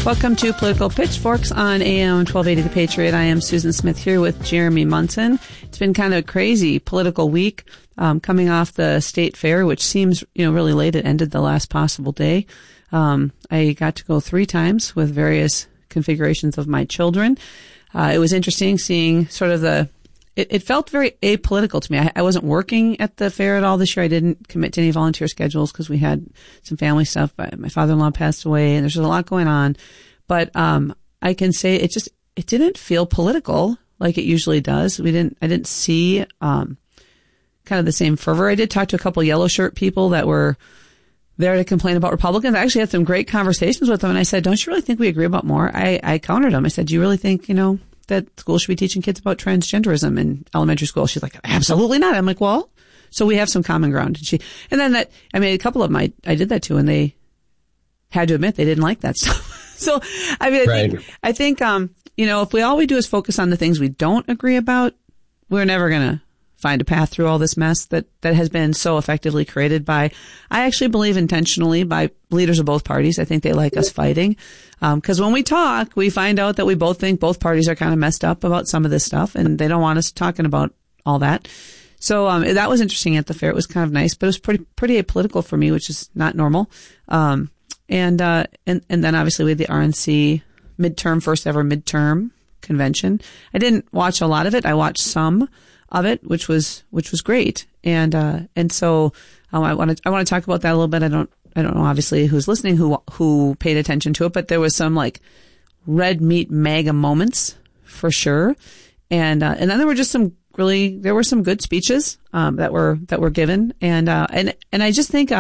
Welcome to Political Pitchforks on AM 1280 The Patriot. I am Susan Smith here with Jeremy Munson. It's been kind of a crazy political week, coming off the state fair, which seems, really late. It ended the last possible day. I got to go 3 times with various configurations of my children. It was interesting seeing sort of it felt very apolitical to me. I wasn't working at the fair at all this year. I didn't commit to any volunteer schedules because we had some family stuff. My father-in-law passed away and there's a lot going on. But, I can say it didn't feel political like it usually does. I didn't see, kind of the same fervor. I did talk to a couple yellow shirt people that were there to complain about Republicans. I actually had some great conversations with them. And I said, don't you really think we agree about more? I countered them. I said, do you really think, that schools should be teaching kids about transgenderism in elementary school? She's like, absolutely not. I'm like, well, so we have some common ground. And then a couple of them I did that to, and they had to admit they didn't like that stuff. So, I think, if all we do is focus on the things we don't agree about, we're never going to find a path through all this mess that has been so effectively created I actually believe intentionally by leaders of both parties. I think they like us fighting. Cause when we talk, we find out that we both think both parties are kind of messed up about some of this stuff and they don't want us talking about all that. So, that was interesting at the fair. It was kind of nice, but it was pretty apolitical for me, which is not normal. And then obviously we had the RNC first ever midterm convention. I didn't watch a lot of it. I watched some of it, which was great. And so, I want to talk about that a little bit. I don't know obviously who's listening who paid attention to it, but there was some like red meat MAGA moments for sure. And then there were just some good speeches, that were given. And I just think,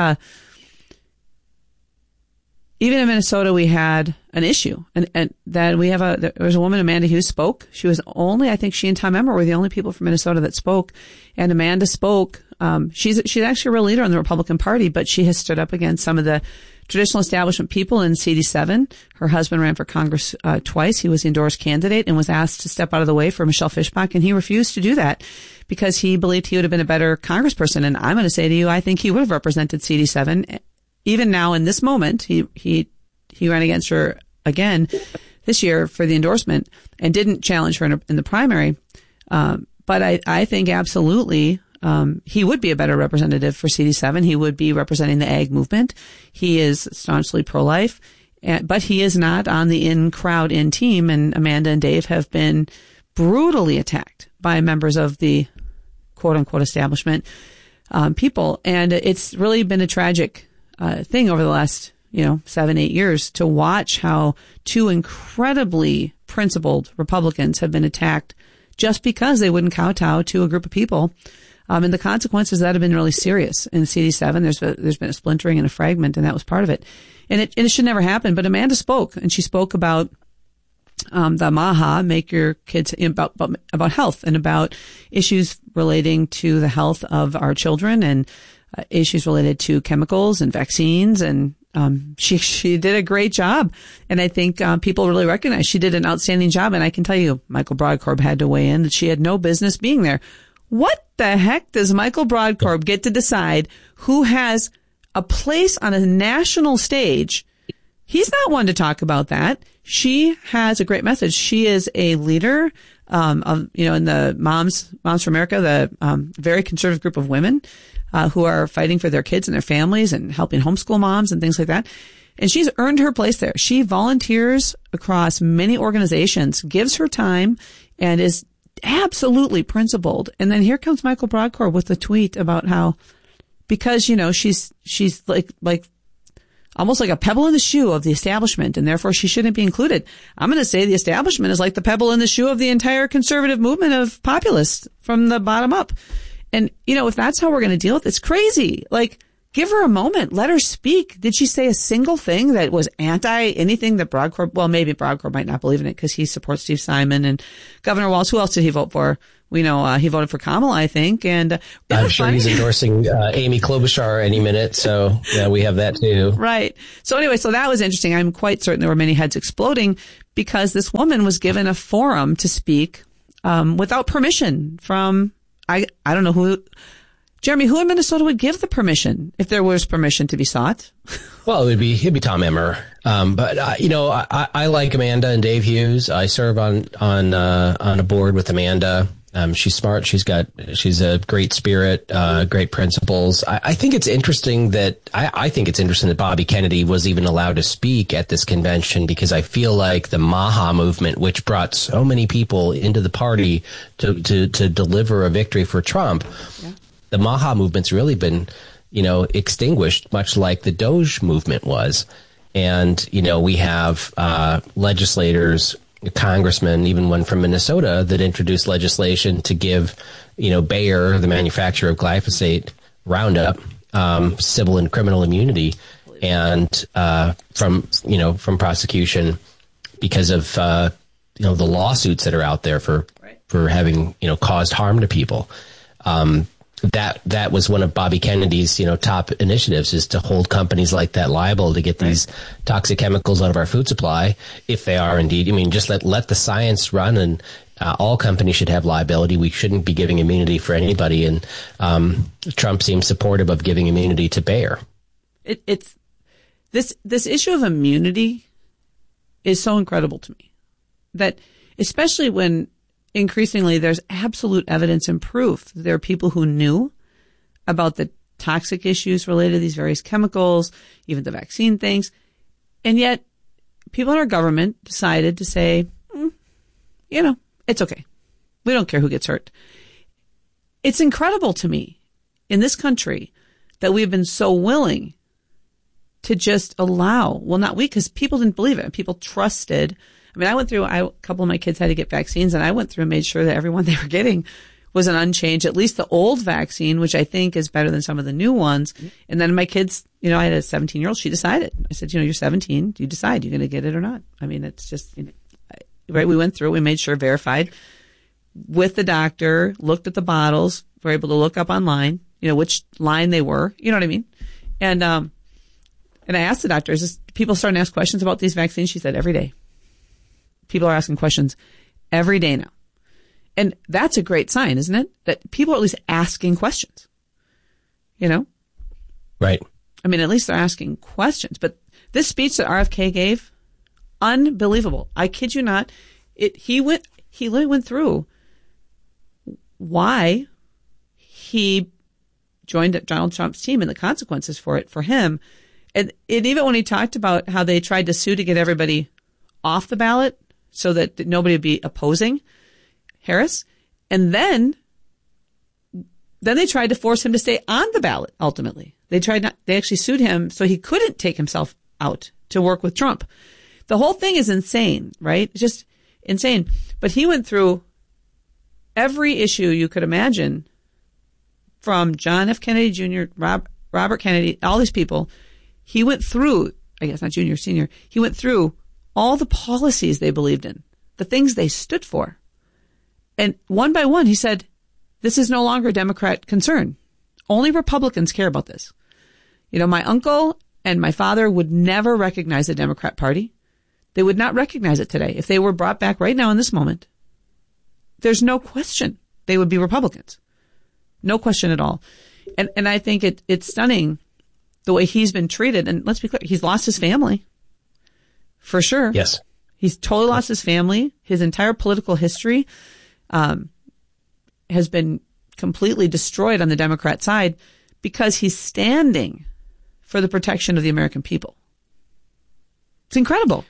even in Minnesota, we had an issue, and that there was a woman, Amanda Hughes, spoke. She was I think she and Tom Emmer were the only people from Minnesota that spoke. And Amanda spoke. She's actually a real leader in the Republican Party, but she has stood up against some of the traditional establishment people in CD7. Her husband ran for Congress, twice. He was the endorsed candidate and was asked to step out of the way for Michelle Fischbach, and he refused to do that because he believed he would have been a better congressperson. And I'm going to say to you, I think he would have represented CD7. Even now in this moment, he ran against her again this year for the endorsement and didn't challenge her in the primary. But I think absolutely, he would be a better representative for CD7. He would be representing the ag movement. He is staunchly pro-life, but he is not on the in team. And Amanda and Dave have been brutally attacked by members of the quote unquote establishment, people. And it's really been a tragic thing over the last, 7-8 years to watch how 2 incredibly principled Republicans have been attacked just because they wouldn't kowtow to a group of people. And the consequences of that have been really serious. In CD7, there's been a splintering and a fragment, and that was part of it. And it should never happen. But Amanda spoke, and she spoke about the MAHA, make your kids, about health and about issues relating to the health of our children and issues related to chemicals and vaccines. And she did a great job. And I think people really recognize she did an outstanding job. And I can tell you, Michael Broadcorb had to weigh in that she had no business being there. What the heck does Michael Broadcorb get to decide who has a place on a national stage? He's not one to talk about that. She has a great message. She is a leader in the Moms for America, the very conservative group of women who are fighting for their kids and their families and helping homeschool moms and things like that. And she's earned her place there. She volunteers across many organizations, gives her time, and is absolutely principled. And then here comes Michael Broadcorb with a tweet about how, because, she's like almost like a pebble in the shoe of the establishment, and therefore she shouldn't be included. I'm going to say the establishment is like the pebble in the shoe of the entire conservative movement of populists from the bottom up. And, if that's how we're going to deal with it, it's crazy. Like, give her a moment. Let her speak. Did she say a single thing that was anti anything that Broadcorb, well, maybe Broadcorb might not believe in it because he supports Steve Simon and Governor Walz. Who else did he vote for? We know, he voted for Kamala, I think. And I'm sure he's endorsing, Amy Klobuchar any minute. So yeah, we have that too. Right. So anyway, so that was interesting. I'm quite certain there were many heads exploding because this woman was given a forum to speak, without permission from, I don't know who. Jeremy, who in Minnesota would give the permission if there was permission to be sought? Well, it'd be Tom Emmer. But I like Amanda and Dave Hughes. I serve on a board with Amanda. She's smart. She's a great spirit, great principles. I think it's interesting that Bobby Kennedy was even allowed to speak at this convention, because I feel like the Maha movement, which brought so many people into the party to deliver a victory for Trump, the Maha movement's really been, extinguished, much like the Doge movement was. And, we have legislators, congressmen, even one from Minnesota, that introduced legislation to give, Bayer, the manufacturer of glyphosate, Roundup, civil and criminal immunity, and from prosecution because of the lawsuits that are out there for having caused harm to people. That was one of Bobby Kennedy's, top initiatives, is to hold companies like that liable to get these toxic chemicals out of our food supply, if they are indeed. Just let the science run, and all companies should have liability. We shouldn't be giving immunity for anybody. And Trump seems supportive of giving immunity to Bayer. It's this issue of immunity is so incredible to me, that especially when increasingly there's absolute evidence and proof that there are people who knew about the toxic issues related to these various chemicals, even the vaccine things. And yet people in our government decided to say, it's okay. We don't care who gets hurt. It's incredible to me in this country that we've been so willing to just allow, well, not we, because people didn't believe it. People trusted. I went through, a couple of my kids had to get vaccines, and I went through and made sure that everyone they were getting was an unchanged, at least the old vaccine, which I think is better than some of the new ones. And then my kids, I had a 17-year-old, she decided. I said, you're 17, you decide you're going to get it or not. It's just, right. We went through, we made sure, verified with the doctor, looked at the bottles, were able to look up online, which line they were, you know what I mean? And I asked the doctor, is this, people starting to ask questions about these vaccines? She said, every day. People are asking questions every day now. And that's a great sign, isn't it? That people are at least asking questions, Right. At least they're asking questions. But this speech that RFK gave, unbelievable. I kid you not. He literally went through why he joined Donald Trump's team and the consequences for him. And even when he talked about how they tried to sue to get everybody off the ballot, so that nobody would be opposing Harris. And then they tried to force him to stay on the ballot, ultimately. They actually sued him so he couldn't take himself out to work with Trump. The whole thing is insane, right? It's just insane. But he went through every issue you could imagine, from John F. Kennedy Jr., Robert Kennedy, all these people. He went through, I guess not junior, senior, he went through all the policies they believed in, the things they stood for. And one by one, he said, this is no longer a Democrat concern. Only Republicans care about this. My uncle and my father would never recognize the Democrat Party. They would not recognize it today. If they were brought back right now in this moment, there's no question they would be Republicans. No question at all. And I think it's stunning the way he's been treated. And let's be clear, he's lost his family. For sure. Yes. He's totally lost his family. His entire political history has been completely destroyed on the Democrat side because he's standing for the protection of the American people. It's incredible.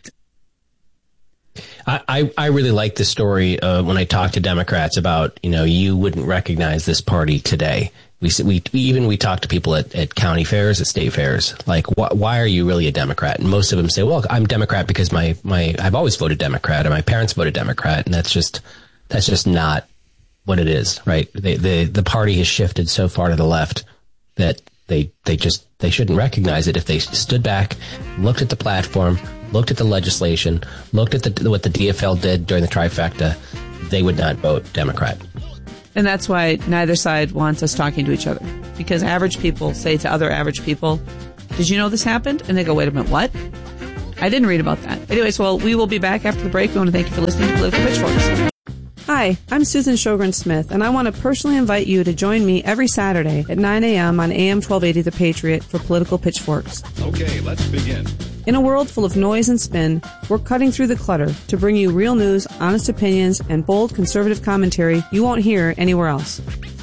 I really like the story when I talk to Democrats about, you wouldn't recognize this party today. We talk to people at county fairs, at state fairs, like, why are you really a Democrat? And most of them say, well, I'm Democrat because I've always voted Democrat, and my parents voted Democrat. And that's just not what it is, right? The party has shifted so far to the left that they shouldn't recognize it. If they stood back, looked at the platform, looked at the legislation, looked at what the DFL did during the trifecta, they would not vote Democrat. And that's why neither side wants us talking to each other. Because average people say to other average people, did you know this happened? And they go, wait a minute, what? I didn't read about that. Anyways, well, we will be back after the break. We want to thank you for listening to Political Pitchforks. Hi, I'm Susan Sjogren-Smith, and I want to personally invite you to join me every Saturday at 9 a.m. on AM 1280 The Patriot for Political Pitchforks. Okay, let's begin. In a world full of noise and spin, we're cutting through the clutter to bring you real news, honest opinions, and bold conservative commentary you won't hear anywhere else.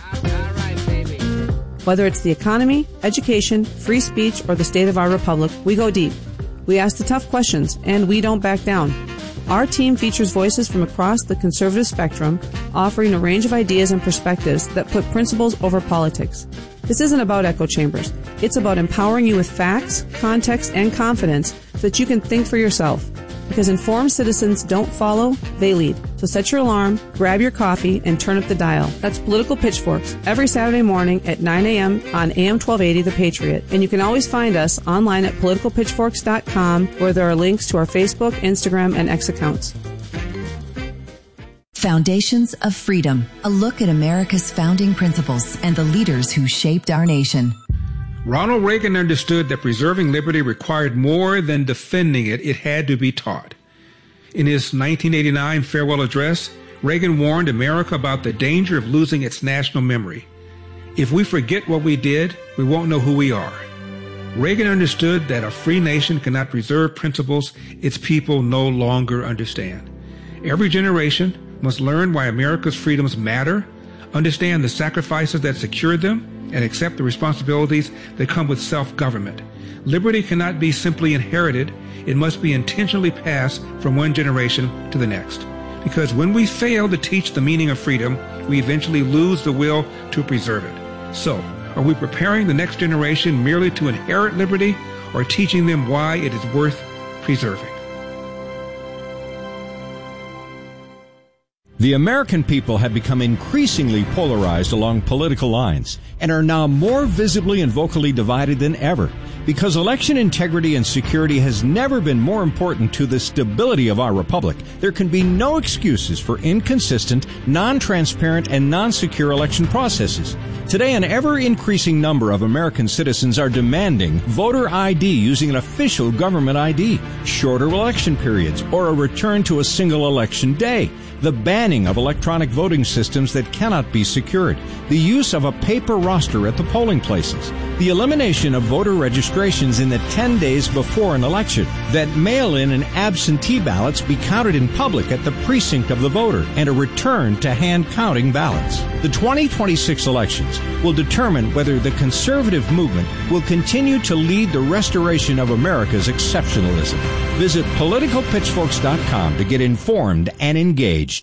Whether it's the economy, education, free speech, or the state of our republic, we go deep. We ask the tough questions, and we don't back down. Our team features voices from across the conservative spectrum, offering a range of ideas and perspectives that put principles over politics. This isn't about echo chambers. It's about empowering you with facts, context, and confidence so that you can think for yourself. Because informed citizens don't follow, they lead. So set your alarm, grab your coffee, and turn up the dial. That's Political Pitchforks, every Saturday morning at 9 a.m. on AM 1280 The Patriot. And you can always find us online at politicalpitchforks.com, where there are links to our Facebook, Instagram, and X accounts. Foundations of Freedom, a look at America's founding principles and the leaders who shaped our nation. Ronald Reagan understood that preserving liberty required more than defending it. It had to be taught. In his 1989 farewell address, Reagan warned America about the danger of losing its national memory. If we forget what we did, we won't know who we are. Reagan understood that a free nation cannot preserve principles its people no longer understand. Every generation must learn why America's freedoms matter, understand the sacrifices that secured them, and accept the responsibilities that come with self-government. Liberty cannot be simply inherited. It must be intentionally passed from one generation to the next. Because when we fail to teach the meaning of freedom, we eventually lose the will to preserve it. So, are we preparing the next generation merely to inherit liberty, or teaching them why it is worth preserving? The American people have become increasingly polarized along political lines and are now more visibly and vocally divided than ever. Because election integrity and security has never been more important to the stability of our republic, there can be no excuses for inconsistent, non-transparent, and non-secure election processes. Today, an ever-increasing number of American citizens are demanding voter ID using an official government ID, shorter election periods, or a return to a single election day, the banning of electronic voting systems that cannot be secured, the use of a paper roster at the polling places, the elimination of voter registrations in the 10 days before an election, that mail-in and absentee ballots be counted in public at the precinct of the voter, and a return to hand-counting ballots. The 2026 elections will determine whether the conservative movement will continue to lead the restoration of America's exceptionalism. Visit politicalpitchforks.com to get informed and engaged.